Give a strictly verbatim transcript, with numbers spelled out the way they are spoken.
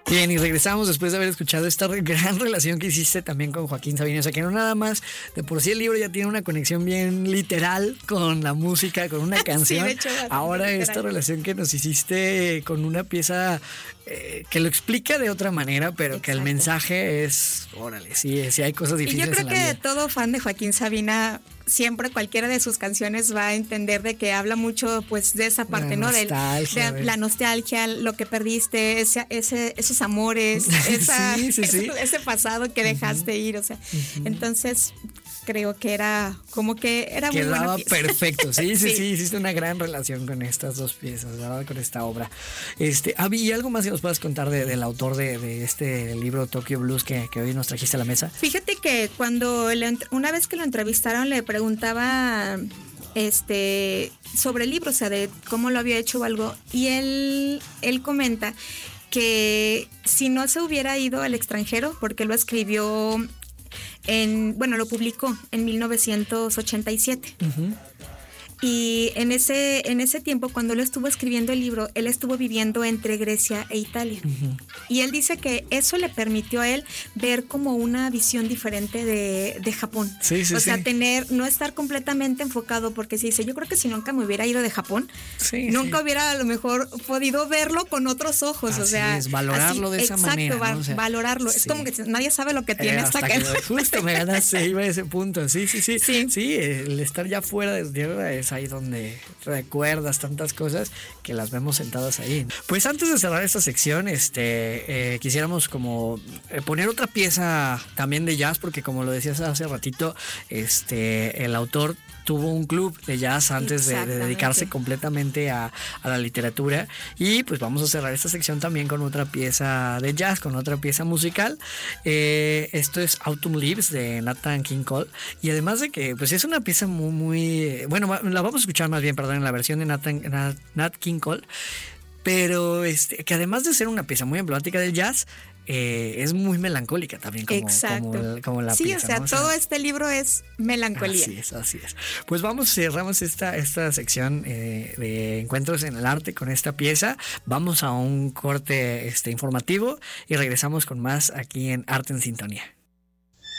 Bien, y regresamos después de haber escuchado esta re- gran relación que hiciste también con Joaquín Sabina. O sea, que no nada más, de por sí el libro ya tiene una conexión bien literal con la música, con una canción. Sí, de hecho, ahora literal. esta relación que nos hiciste con una pieza eh, que lo explica de otra manera, pero Exacto. que el mensaje es, órale, sí, sí hay cosas difíciles. Y yo creo en la que vida. todo fan de Joaquín Sabina, siempre cualquiera de sus canciones va a entender de que habla mucho pues de esa parte, la ¿no? Nostalgia, de la nostalgia, lo que perdiste, ese, ese, esos amores, esa, sí, sí, sí. Ese, ese pasado que dejaste uh-huh. ir, o sea, uh-huh. entonces creo que era como que era muy Quedaba buena pieza. perfecto, sí, sí, sí, sí, hiciste una gran relación con estas dos piezas, ¿verdad? Con esta obra. Este, Abby, ¿y algo más que nos puedas contar de, del autor de, de este libro Tokyo Blues que, que hoy nos trajiste a la mesa? Fíjate que cuando le, una vez que lo entrevistaron le preguntaba este sobre el libro, o sea, de cómo lo había hecho o algo, y él, él comenta que si no se hubiera ido al extranjero, porque lo escribió en, bueno, lo publicó en mil novecientos ochenta y siete. Uh-huh. Y en ese, en ese tiempo, cuando él estuvo escribiendo el libro, él estuvo viviendo entre Grecia e Italia. Uh-huh. Y él dice que eso le permitió a él ver como una visión diferente de, de Japón. Sí, sí, o sea, sí. tener, no estar completamente enfocado, porque se dice, yo creo que si nunca me hubiera ido de Japón, sí, nunca sí. hubiera a lo mejor podido verlo con otros ojos. Así o sea, es, valorarlo así, de esa exacto, manera. Va, ¿no? O sea, valorarlo. Sí. Es como que nadie sabe lo que tiene eh, hasta, hasta que... que justo me ganaste, iba a ese punto. Sí, sí, sí. Sí, sí el estar ya fuera de tierra es ahí donde recuerdas tantas cosas que las vemos sentadas ahí. Pues antes de cerrar esta sección, este, eh, quisiéramos como eh, poner otra pieza también de jazz, porque como lo decías hace ratito, este, el autor tuvo un club de jazz antes de, de dedicarse completamente a, a la literatura, y pues vamos a cerrar esta sección también con otra pieza de jazz, con otra pieza musical. Eh, esto es Autumn Leaves de Nathan King Cole, y además de que pues es una pieza muy muy bueno, la vamos a escuchar más bien, perdón, en la versión de Nathan, Nat, Nat King Cole, pero este, que además de ser una pieza muy emblemática del jazz, Eh, es muy melancólica también, como, como, el, como la sí, pieza. Sí, o sea, ¿no? todo o sea, este libro es melancolía. Así es, así es. Pues vamos, cerramos esta, esta sección eh, de encuentros en el arte con esta pieza. Vamos a un corte este, informativo y regresamos con más aquí en Arte en Sintonía.